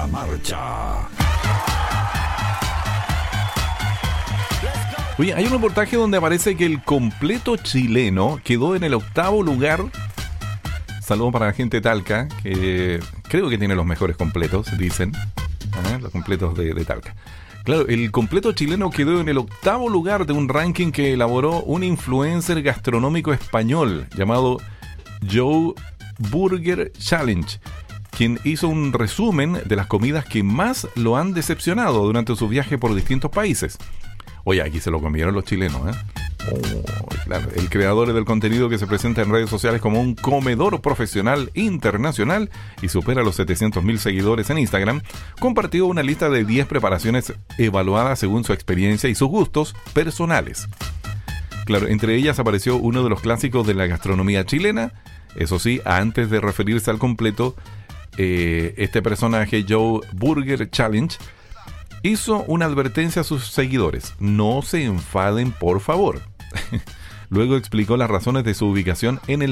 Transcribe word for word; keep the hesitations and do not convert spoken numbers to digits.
Marcha. Oye, hay un reportaje donde aparece que el completo chileno quedó en el octavo lugar. Saludos para la gente de Talca, que creo que tiene los mejores completos, dicen. ¿Eh? Los completos de, de Talca. Claro, el completo chileno quedó en el octavo lugar de un ranking que elaboró un influencer gastronómico español llamado Joe Burger Challenge, quien hizo un resumen de las comidas que más lo han decepcionado durante su viaje por distintos países. Oye, aquí se lo comieron los chilenos, ¿eh? Oh, claro. El creador del contenido, que se presenta en redes sociales como un comedor profesional internacional y supera los setecientos mil seguidores en Instagram, compartió una lista de diez preparaciones evaluadas según su experiencia y sus gustos personales. Claro, entre ellas apareció uno de los clásicos de la gastronomía chilena. Eso sí, antes de referirse al completo, eh, este personaje, Joe Burger Challenge, hizo una advertencia a sus seguidores: no se enfaden, por favor. Luego explicó las razones de su ubicación en el